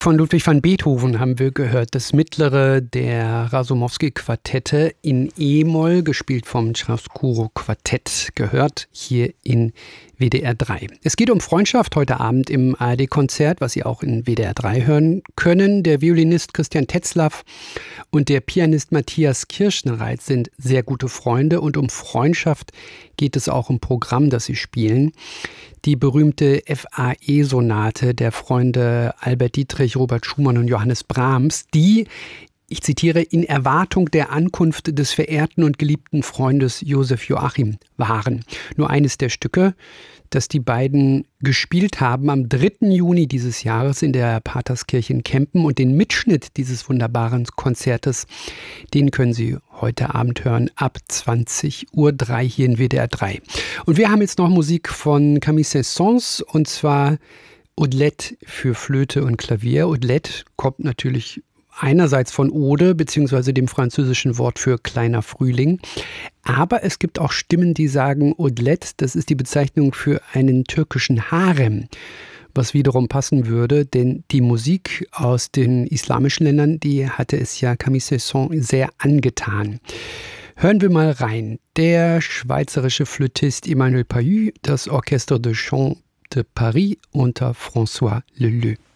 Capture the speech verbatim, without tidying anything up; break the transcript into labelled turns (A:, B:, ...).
A: Von Ludwig van Beethoven haben wir gehört, das mittlere der Rasumowski-Quartette in E-Moll, gespielt vom Chiaroscuro-Quartett, gehört hier in W D R drei. Es geht um Freundschaft heute Abend im A R D-Konzert, was Sie auch in W D R drei hören können. Der Violinist Christian Tetzlaff und der Pianist Matthias Kirschnereit sind sehr gute Freunde, und um Freundschaft geht es auch im Programm, das sie spielen. Die berühmte F A E-Sonate der Freunde Albert Dietrich, Robert Schumann und Johannes Brahms, die, ich zitiere, in Erwartung der Ankunft des verehrten und geliebten Freundes Josef Joachim waren. Nur eines der Stücke, das die beiden gespielt haben am dritten Juni dieses Jahres in der Paterskirche in Kempen, und den Mitschnitt dieses wunderbaren Konzertes, den können Sie heute Abend hören ab zwanzig Uhr drei hier in W D R drei. Und wir haben jetzt noch Musik von Camille Saint-Saëns, und zwar Audlette für Flöte und Klavier. Audlette kommt natürlich einerseits von Ode, beziehungsweise dem französischen Wort für kleiner Frühling. Aber es gibt auch Stimmen, die sagen, Audlette, das ist die Bezeichnung für einen türkischen Harem, was wiederum passen würde, denn die Musik aus den islamischen Ländern, die hatte es ja Camille Saint-Saëns sehr angetan. Hören wir mal rein. Der schweizerische Flötist Emmanuel Pahud, das Orchestre de Chant de Paris unter François Leleux.